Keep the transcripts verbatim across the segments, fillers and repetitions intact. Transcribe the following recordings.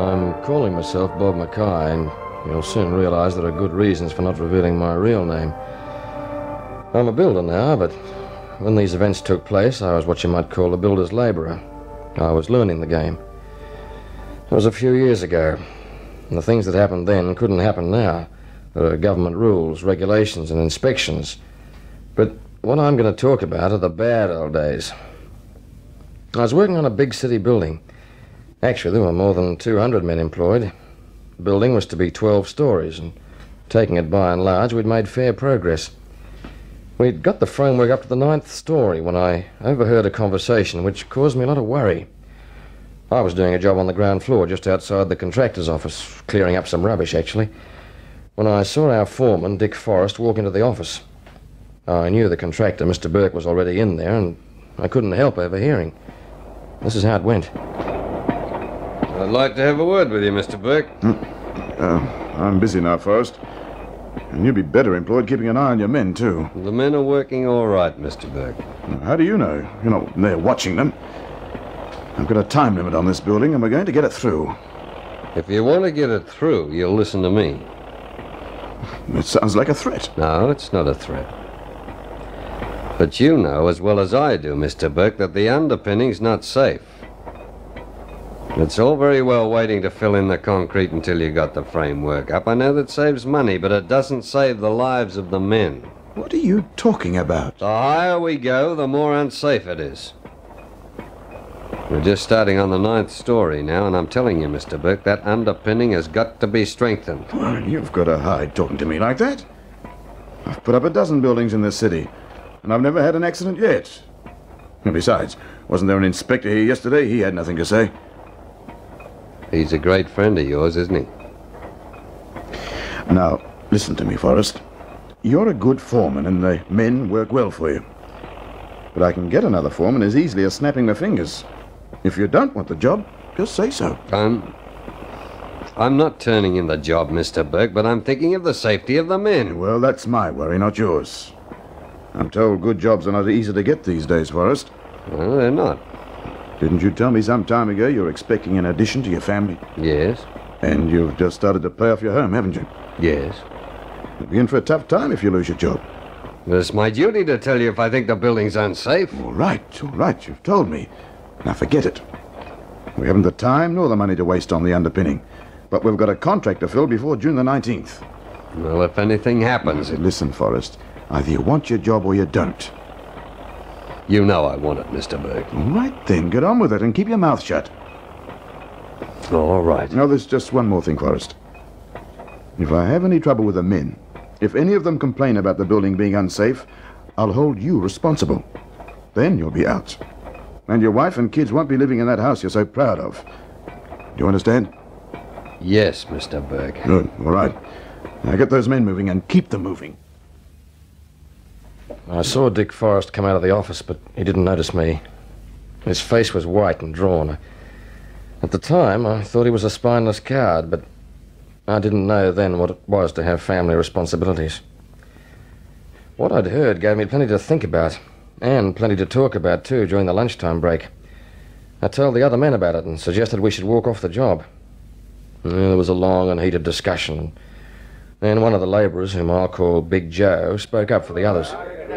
I'm calling myself Bob Mackay, and you'll soon realize there are good reasons for not revealing my real name. I'm a builder now, but when these events took place, I was what you might call a builder's laborer. I was learning the game. It was a few years ago, and the things that happened then couldn't happen now. There are government rules, regulations, and inspections. But what I'm going to talk about are the bad old days. I was working on a big city building. Actually, there were more than two hundred men employed. The building was to be twelve stories, and taking it by and large, we'd made fair progress. We'd got the framework up to the ninth story when I overheard a conversation which caused me a lot of worry. I was doing a job on the ground floor just outside the contractor's office, clearing up some rubbish, actually, when I saw our foreman, Dick Forrest, walk into the office. I knew the contractor, Mister Burke, was already in there, and I couldn't help overhearing. This is how it went. I'd like to have a word with you, Mister Burke. Hmm. Uh, I'm busy now, Forrest. And you'd be better employed keeping an eye on your men, too. The men are working all right, Mister Burke. How do you know? You're not there watching them. I've got a time limit on this building, and we're going to get it through. If you want to get it through, you'll listen to me. It sounds like a threat. No, it's not a threat. But you know as well as I do, Mister Burke, that the underpinning's not safe. It's all very well waiting to fill in the concrete until you got the framework up. I know that saves money, but it doesn't save the lives of the men. What are you talking about? The higher we go, the more unsafe it is. We're just starting on the ninth story now, and I'm telling you, Mister Burke, that underpinning has got to be strengthened. Well, you've got to hide talking to me like that. I've put up a dozen buildings in this city, and I've never had an accident yet. And besides, wasn't there an inspector here yesterday? He had nothing to say. He's a great friend of yours, isn't he? Now, listen to me, Forrest. You're a good foreman, and the men work well for you. But I can get another foreman as easily as snapping my fingers. If you don't want the job, just say so. I'm... I'm not turning in the job, Mister Burke, but I'm thinking of the safety of the men. Well, that's my worry, not yours. I'm told good jobs are not easy to get these days, Forrest. Well, they're not. Didn't you tell me some time ago you're expecting an addition to your family? Yes. And you've just started to pay off your home, haven't you? Yes. You'll be in for a tough time if you lose your job. Well, it's my duty to tell you if I think the building's unsafe. All right, all right, you've told me. Now forget it. We haven't the time nor the money to waste on the underpinning. But we've got a contract to fill before June the nineteenth. Well, if anything happens... Now, listen, Forrest. Either you want your job or you don't. You know I want it, Mister Burke. All right, then. Get on with it and keep your mouth shut. All right. Now, there's just one more thing, Forrest. If I have any trouble with the men, if any of them complain about the building being unsafe, I'll hold you responsible. Then you'll be out. And your wife and kids won't be living in that house you're so proud of. Do you understand? Yes, Mister Burke. Good. All right. Now get those men moving and keep them moving. I saw Dick Forrest come out of the office, but he didn't notice me. His face was white and drawn. At the time, I thought he was a spineless coward, but I didn't know then what it was to have family responsibilities. What I'd heard gave me plenty to think about, and plenty to talk about, too, during the lunchtime break. I told the other men about it and suggested we should walk off the job. And there was a long and heated discussion. Then one of the labourers, whom I'll call Big Joe, spoke up for the others.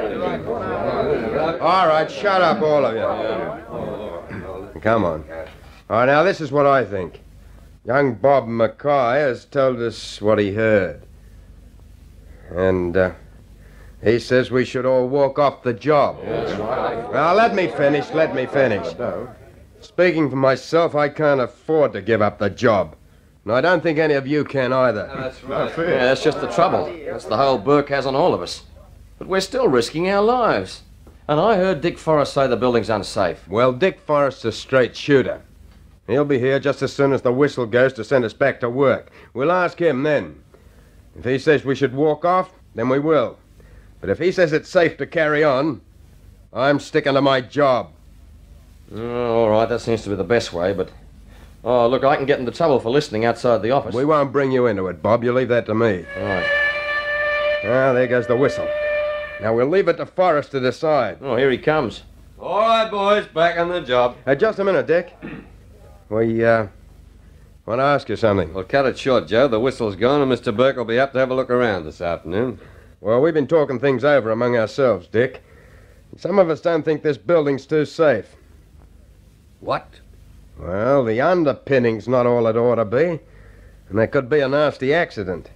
All right, shut up, all of you. Come on. All right, now, this is what I think. Young Bob Mackay has told us what he heard. And, uh, he says we should all walk off the job. Now, let me finish, let me finish. Speaking for myself, I can't afford to give up the job. And I don't think any of you can either. That's right. Yeah, that's just the trouble. That's the hold Burke has on all of us. But we're still risking our lives. And I heard Dick Forrest say the building's unsafe. Well, Dick Forrest's a straight shooter. He'll be here just as soon as the whistle goes to send us back to work. We'll ask him then. If he says we should walk off, then we will. But if he says it's safe to carry on, I'm sticking to my job. Oh, all right, that seems to be the best way, but... Oh, look, I can get into trouble for listening outside the office. We won't bring you into it, Bob. You leave that to me. All right. Ah, there goes the whistle. Now, we'll leave it to Forrest to decide. Oh, here he comes. All right, boys, back on the job. Uh, just a minute, Dick. We, uh... Want to ask you something. Well, cut it short, Joe. The whistle's gone, and Mister Burke will be up to have a look around this afternoon. Well, we've been talking things over among ourselves, Dick. Some of us don't think this building's too safe. What? Well, the underpinning's not all it ought to be, and there could be a nasty accident.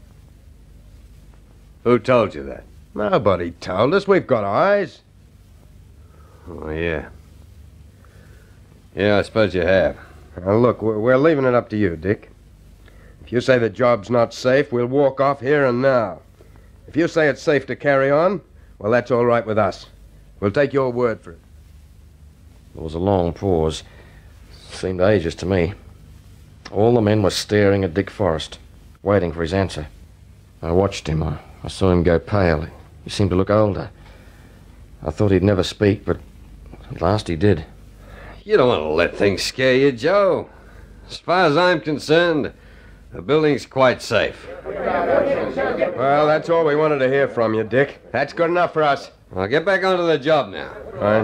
Who told you that? Nobody told us. We've got eyes. Oh, yeah. Yeah, I suppose you have. Now, look, we're we're leaving it up to you, Dick. If you say the job's not safe, we'll walk off here and now. If you say it's safe to carry on, well, that's all right with us. We'll take your word for it. There was a long pause. Seemed ages to me. All the men were staring at Dick Forrest, waiting for his answer. I watched him. I, I saw him go pale. He seemed to look older. I thought he'd never speak, but at last he did. You don't want to let things scare you, Joe. As far as I'm concerned, the building's quite safe. Well, that's all we wanted to hear from you, Dick. That's good enough for us. I'll get back onto the job now. Fine.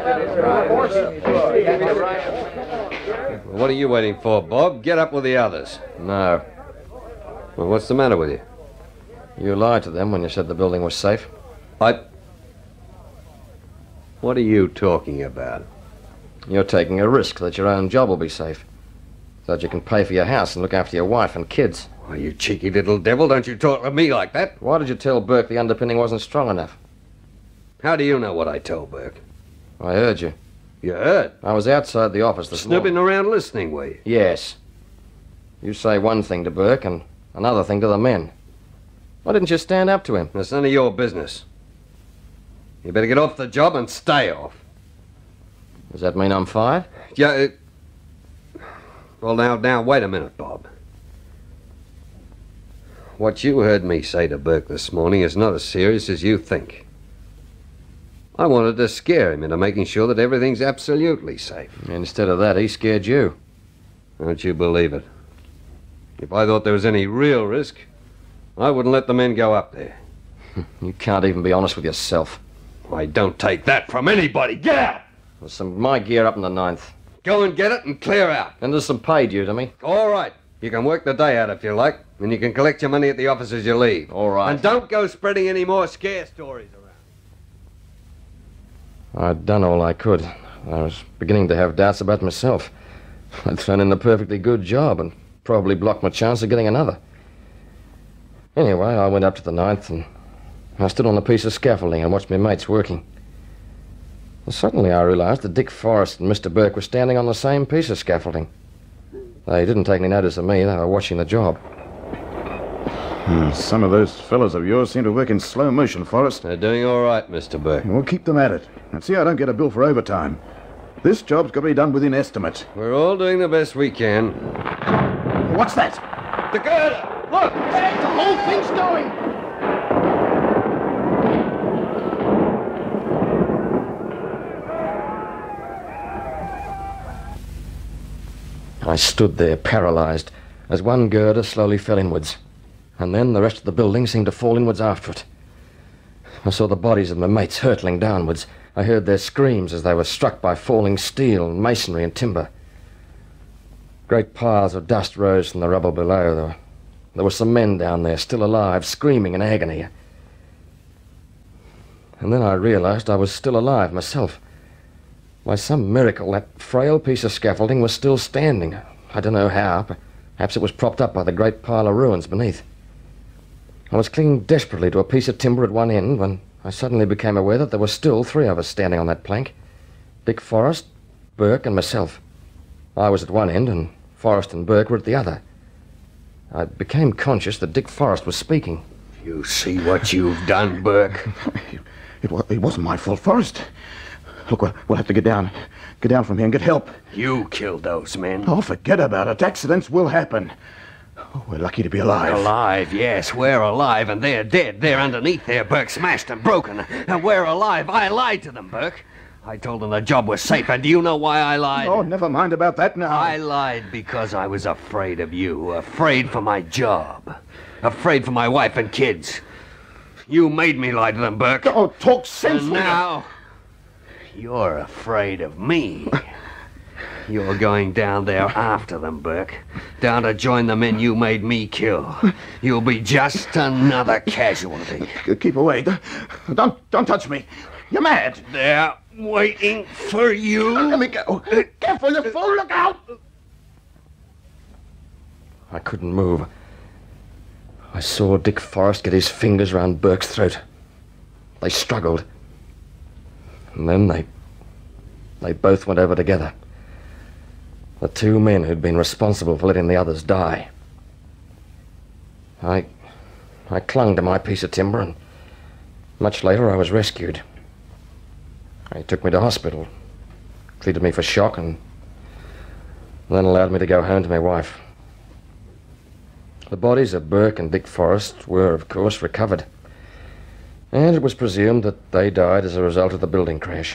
What are you waiting for, Bob? Get up with the others. No. Well, what's the matter with you? You lied to them when you said the building was safe. I... What are you talking about? You're taking a risk that your own job will be safe. So that you can pay for your house and look after your wife and kids. Oh, you cheeky little devil, don't you talk to me like that. Why did you tell Burke the underpinning wasn't strong enough? How do you know what I told Burke? I heard you. You heard? I was outside the office this Snooping morning. around listening, were you? Yes. You say one thing to Burke and another thing to the men. Why didn't you stand up to him? That's none of your business. You better get off the job and stay off. Does that mean I'm fired? Yeah, it... Well, now, now, wait a minute, Bob. What you heard me say to Burke this morning is not as serious as you think. I wanted to scare him into making sure that everything's absolutely safe. Instead of that, he scared you. Don't you believe it? If I thought there was any real risk, I wouldn't let the men go up there. You can't even be honest with yourself. I don't take that from anybody. Get out! There's some of my gear up in the ninth. Go and get it and clear out. And there's some pay due to me. All right. You can work the day out if you like, and you can collect your money at the office as you leave. All right. And don't go spreading any more scare stories around. I'd done all I could. I was beginning to have doubts about myself. I'd thrown in a perfectly good job and probably blocked my chance of getting another. Anyway, I went up to the ninth and I stood on a piece of scaffolding and watched my mates working. And suddenly I realized that Dick Forrest and Mister Burke were standing on the same piece of scaffolding. They didn't take any notice of me. They were watching the job. Hmm, some of those fellows of yours seem to work in slow motion, Forrest. They're doing all right, Mister Burke. We'll keep them at it. And see I don't get a bill for overtime. This job's got to be done within estimate. We're all doing the best we can. What's that? The girder! Look! The whole thing's going! I stood there, paralyzed, as one girder slowly fell inwards. And then the rest of the building seemed to fall inwards after it. I saw the bodies of my mates hurtling downwards. I heard their screams as they were struck by falling steel and masonry and timber. Great piles of dust rose from the rubble below. There were, there were some men down there, still alive, screaming in agony. And then I realized I was still alive myself. By some miracle, that frail piece of scaffolding was still standing. I don't know how. Perhaps it was propped up by the great pile of ruins beneath. I was clinging desperately to a piece of timber at one end when I suddenly became aware that there were still three of us standing on that plank. Dick Forrest, Burke, and myself. I was at one end, and Forrest and Burke were at the other. I became conscious that Dick Forrest was speaking. You see what you've done, Burke? It, wa- it wasn't my fault, Forrest. Look, we'll, we'll have to get down. Get down from here and get help. You killed those men. Oh, forget about it. Accidents will happen. Oh, we're lucky to be alive. Alive, yes, we're alive, and they're dead. They're underneath there, Burke, smashed and broken. And we're alive. I lied to them, Burke. I told them the job was safe, and do you know why I lied? Oh, never mind about that now. I lied because I was afraid of you, afraid for my job, afraid for my wife and kids. You made me lie to them, Burke. Oh, talk And sense. now, you're afraid of me. You're going down there after them, Burke. Down to join the men you made me kill. You'll be just another casualty. Keep away. Don't, don't touch me. You're mad. They're waiting for you. Let me go. Careful, you fool. Look out. I couldn't move. I saw Dick Forrest get his fingers round Burke's throat. They struggled. And then they... They both went over together. The two men who'd been responsible for letting the others die. I... I clung to my piece of timber, and much later I was rescued. They took me to hospital, treated me for shock, and then allowed me to go home to my wife. The bodies of Burke and Dick Forrest were, of course, recovered. And it was presumed that they died as a result of the building crash.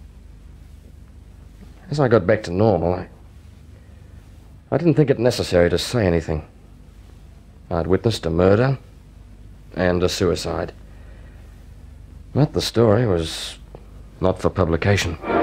As I got back to normal, I, I didn't think it necessary to say anything. I'd witnessed a murder and a suicide. But the story was not for publication.